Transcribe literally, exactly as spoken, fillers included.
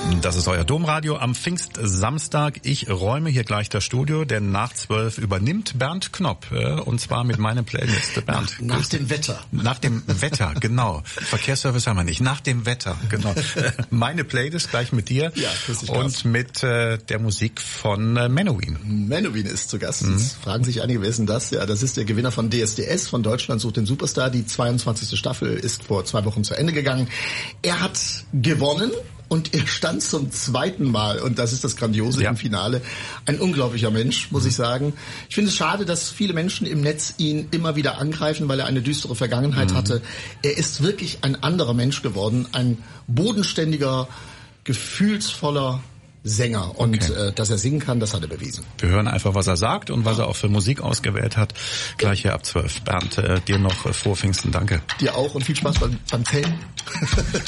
Das ist euer Domradio am Pfingstsamstag. Ich räume hier gleich das Studio, denn nach zwölf übernimmt Bernd Knopp, äh, und zwar mit meiner Playlist. Bernd, nach, nach dem Wetter. Nach dem Wetter, genau. Verkehrsservice haben wir nicht. Nach dem Wetter, genau. Meine Playlist gleich mit dir ja, und mit äh, der Musik von äh, Menowin. Menowin ist zu Gast. Mhm. Jetzt fragen sich einige, wer ist denn das? Ja, das ist der Gewinner von D S D S, von Deutschland sucht den Superstar. Die zweiundzwanzigste Staffel ist vor zwei Wochen zu Ende gegangen. Er hat gewonnen. Und er stand zum zweiten Mal, und das ist das Grandiose ja. im Finale, ein unglaublicher Mensch, muss ich sagen. Ich finde es schade, dass viele Menschen im Netz ihn immer wieder angreifen, weil er eine düstere Vergangenheit mhm. hatte. Er ist wirklich ein anderer Mensch geworden, ein bodenständiger, gefühlsvoller Sänger. Und okay. äh, dass er singen kann, das hat er bewiesen. Wir hören einfach, was er sagt und was er auch für Musik ausgewählt hat. Gleich hier ab zwölf. Bernd, äh, dir noch äh, frohe Pfingsten. Danke. Dir auch und viel Spaß beim, beim Zählen.